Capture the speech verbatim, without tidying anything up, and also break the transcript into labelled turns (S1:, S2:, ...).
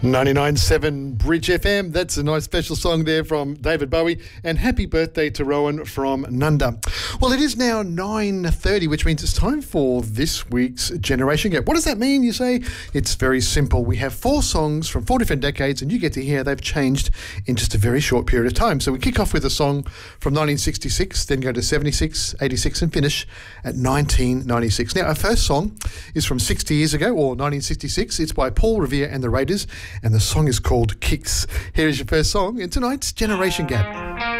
S1: ninety-nine point seven Bridge F M. That's a nice special song there from David Bowie. And happy birthday to Rowan from Nunda. Well, it is now nine thirty, which means it's time for this week's Generation Gap. What does that mean, you say? It's very simple. We have four songs from four different decades, and you get to hear they've changed in just a very short period of time. So we kick off with a song from nineteen sixty-six, then go to seventy-six, eighty-six, and finish at nineteen ninety-six. Now, our first song is from sixty years ago, or nineteen sixty-six. It's by Paul Revere and the Raiders, and the song is called Kicks. Here is your first song in tonight's Generation Gap.